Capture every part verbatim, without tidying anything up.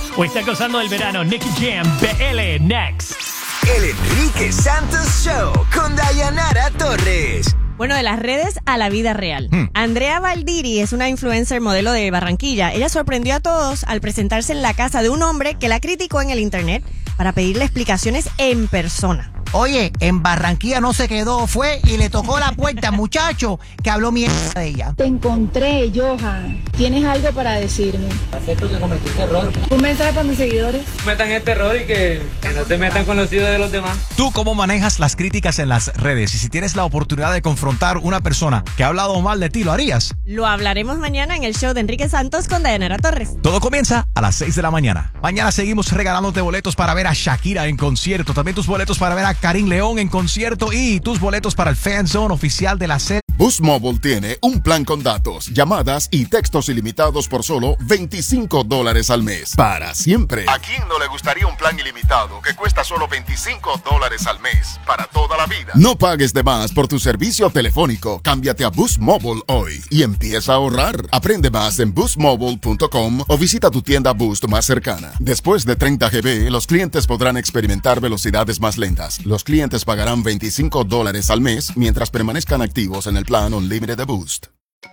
o está gozando del verano. Nicky Jam, B L, next. El Enrique Santos Show con Dayanara Torres. Bueno, de las redes a la vida real. Hmm. Andrea Valdiri es una influencer modelo de Barranquilla. Ella sorprendió a todos al presentarse en la casa de un hombre que la criticó en el internet para pedirle explicaciones en persona. Oye, en Barranquilla no se quedó, fue y le tocó la puerta al muchacho que habló mierda de ella. Te encontré, Johan. ¿Tienes algo para decirme? Acepto que cometiste error. ¿Un mensaje para mis seguidores? Metan este error y que, que no te metan con los hijos de los demás. ¿Tú cómo manejas las críticas en las redes? Y si tienes la oportunidad de confrontar una persona que ha hablado mal de ti, ¿lo harías? Lo hablaremos mañana en el show de Enrique Santos con Dayanara Torres. Todo comienza a las seis de la mañana. Mañana seguimos regalándote boletos para ver a Shakira en concierto. También tus boletos para ver a Karim León en concierto y tus boletos para el Fan Zone oficial de la serie. Boost Mobile tiene un plan con datos, llamadas y textos ilimitados por solo veinticinco dólares al mes. Para siempre. ¿A quién no le gustaría un plan ilimitado que cuesta solo veinticinco dólares al mes? Para toda la vida. No pagues de más por tu servicio telefónico. Cámbiate a Boost Mobile hoy y empieza a ahorrar. Aprende más en boost mobile punto com o visita tu tienda Boost más cercana. Después de treinta gigabytes, los clientes podrán experimentar velocidades más lentas. Los clientes pagarán veinticinco dólares al mes mientras permanezcan activos en el plan Unlimited de Boost.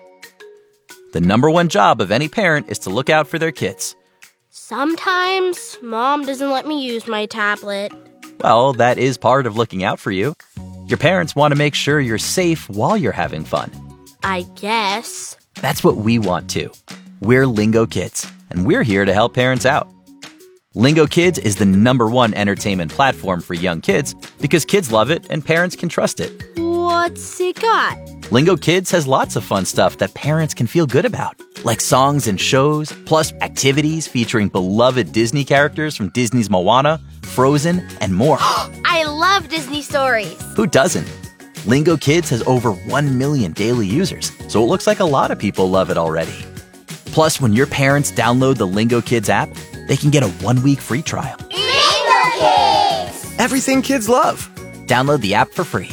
The number one job of any parent is to look out for their kids. Sometimes Mom doesn't let me use my tablet. Well, that is part of looking out for you. Your parents want to make sure you're safe while you're having fun. I guess. That's what we want too. We're Lingo Kids, and we're here to help parents out. Lingo Kids is the number one entertainment platform for young kids because kids love it and parents can trust it. What's it got? Lingo Kids has lots of fun stuff that parents can feel good about, like songs and shows, plus activities featuring beloved Disney characters from Disney's Moana, Frozen, and more. I love Disney stories. Who doesn't? Lingo Kids has over one million daily users, so it looks like a lot of people love it already. Plus, when your parents download the Lingo Kids app, they can get a one-week free trial. Lingo Kids! Everything kids love. Download the app for free.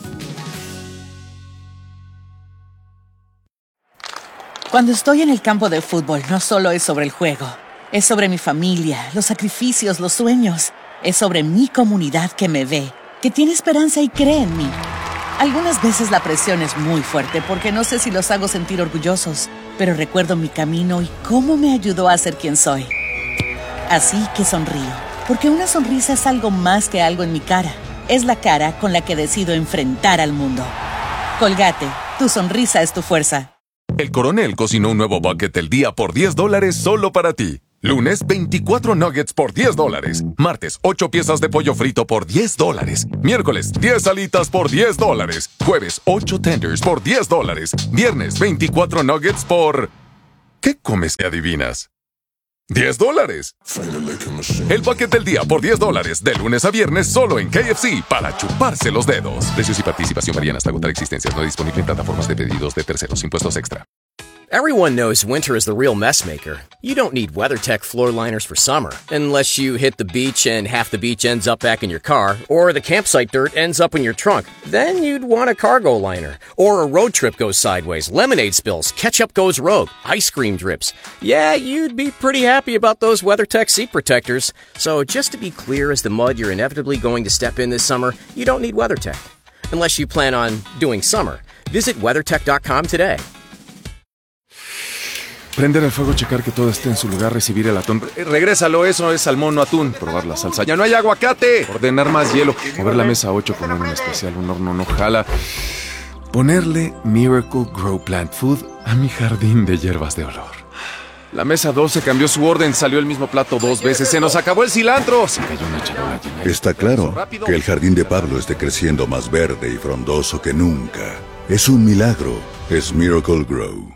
Cuando estoy en el campo de fútbol, no solo es sobre el juego. Es sobre mi familia, los sacrificios, los sueños. Es sobre mi comunidad que me ve, que tiene esperanza y cree en mí. Algunas veces la presión es muy fuerte porque no sé si los hago sentir orgullosos, pero recuerdo mi camino y cómo me ayudó a ser quien soy. Así que sonrío, porque una sonrisa es algo más que algo en mi cara. Es la cara con la que decido enfrentar al mundo. Colgate, tu sonrisa es tu fuerza. El Coronel cocinó un nuevo bucket del día por diez dólares solo para ti. Lunes, veinticuatro nuggets por diez dólares. Martes, ocho piezas de pollo frito por diez dólares. Miércoles, diez alitas por diez dólares. Jueves, ocho tenders por diez dólares. Viernes, veinticuatro nuggets por... ¿Qué comes que adivinas? diez dólares. El bucket del día por diez dólares. De lunes a viernes solo en K F C para chuparse los dedos. Precios y participación varían hasta agotar existencias. No disponible en plataformas de pedidos de terceros. Impuestos extra. Everyone knows winter is the real mess maker. You don't need WeatherTech floor liners for summer, unless you hit the beach and half the beach ends up back in your car, or the campsite dirt ends up in your trunk. Then you'd want a cargo liner. Or a road trip goes sideways, lemonade spills, ketchup goes rogue, ice cream drips. Yeah, you'd be pretty happy about those WeatherTech seat protectors. So just to be clear, as the mud you're inevitably going to step in this summer, you don't need WeatherTech. Unless you plan on doing summer. Visit weathertech dot com today. Prender el fuego, checar que todo esté en su lugar, recibir el atún. Eh, regrésalo, eso es salmón, no atún. Probar la salsa. ¡Ya no hay aguacate! Ordenar más hielo. Mover la mesa ocho, poner un especial, un horno no jala. Ponerle Miracle Grow Plant Food a mi jardín de hierbas de olor. La mesa doce cambió su orden, salió el mismo plato dos veces. ¡Se nos acabó el cilantro! Se cayó una charola llena. Está claro que el jardín de Pablo esté creciendo más verde y frondoso que nunca. Es un milagro. Es Miracle Grow.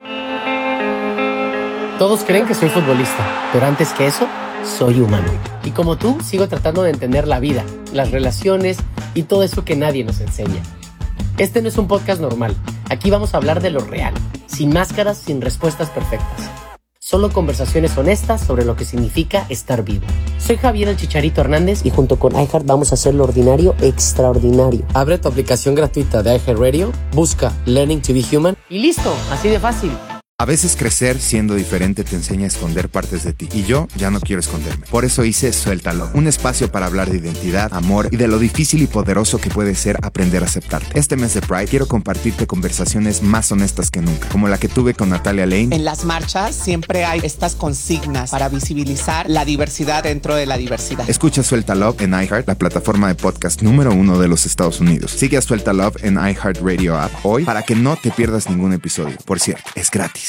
Todos creen que soy futbolista, pero antes que eso, soy humano. Y como tú, sigo tratando de entender la vida, las relaciones y todo eso que nadie nos enseña. Este no es un podcast normal. Aquí vamos a hablar de lo real, sin máscaras, sin respuestas perfectas. Solo conversaciones honestas sobre lo que significa estar vivo. Soy Javier el Chicharito Hernández y junto con iHeart vamos a hacer lo ordinario extraordinario. Abre tu aplicación gratuita de iHeartRadio, busca Learning to be Human y listo, así de fácil. A veces crecer siendo diferente te enseña a esconder partes de ti. Y yo ya no quiero esconderme. Por eso hice Suéltalo, un espacio para hablar de identidad, amor y de lo difícil y poderoso que puede ser aprender a aceptarte. Este mes de Pride quiero compartirte conversaciones más honestas que nunca, como la que tuve con Natalia Lane. En las marchas siempre hay estas consignas para visibilizar la diversidad dentro de la diversidad. Escucha Suelta Love en iHeart, la plataforma de podcast número uno de los Estados Unidos. Sigue a Suelta Love en iHeartRadio app hoy para que no te pierdas ningún episodio. Por cierto, es gratis.